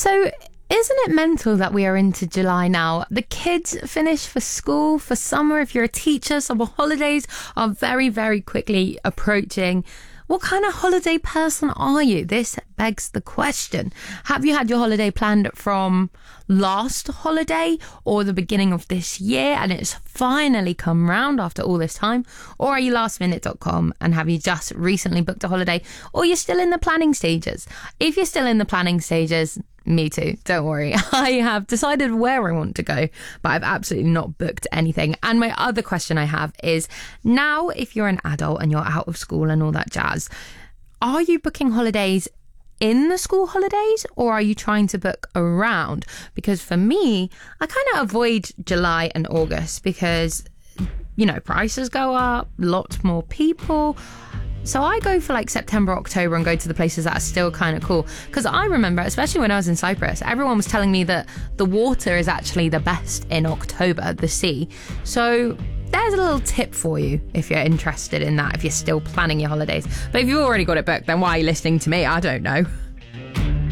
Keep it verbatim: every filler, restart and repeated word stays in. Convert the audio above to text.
So isn't it mental that we are into July now? The kids finish for school, for summer. If you're a teacher, summer holidays are very, very quickly approaching. What kind of holiday person are you? This begs the question. Have you had your holiday planned from last holiday or the beginning of this year and it's finally come round after all this time? Or are you last minute dot com and have you just recently booked a holiday, or you're still in the planning stages? If you're still in the planning stages, me too, don't worry. I have decided where I want to go, but I've absolutely not booked anything. And my other question I have is, now if you're an adult and you're out of school and all that jazz, are you booking holidays in the school holidays, or are you trying to book around? Because for me, I kind of avoid July and August because, you know, prices go up, lots more people. So I go for like September, October and go to the places that are still kind of cool. Because I remember, especially when I was in Cyprus, everyone was telling me that the water is actually the best in October, the sea. So there's a little tip for you if you're interested in that, if you're still planning your holidays. But if you've already got it booked, then why are you listening to me? I don't know.